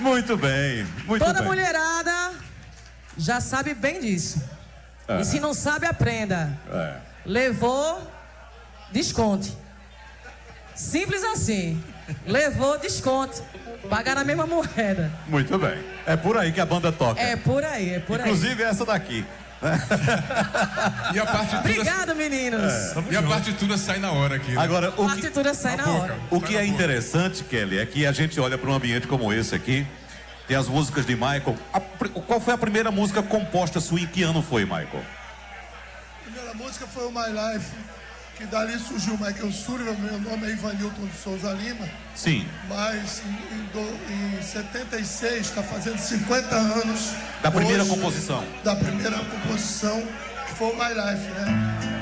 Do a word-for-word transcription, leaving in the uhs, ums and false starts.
Muito bem, muito Toda bem. mulherada já sabe bem disso. É. E se não sabe, aprenda. É. Levou, desconte. Simples assim. Levou, desconte. Pagar na mesma moeda. Muito bem. É por aí que a banda toca. É por aí, é por Inclusive aí. essa daqui. E a partitura... Obrigado, meninos. É. E a partitura sai na hora aqui. Né? Agora, o A que, partitura sai na hora. o que é interessante, Kelly, é que a gente olha para um ambiente como esse aqui, tem as músicas de Michael. A, qual foi a primeira música composta sua? Em que ano foi, Michael? A primeira música foi o My Life, que dali surgiu o Michael Sullivan. Meu nome é Ivanilton de Souza Lima. Sim. Mas em, em, do, em setenta e seis, está fazendo cinquenta anos. Da primeira hoje, composição. Da primeira composição, que foi o My Life, né?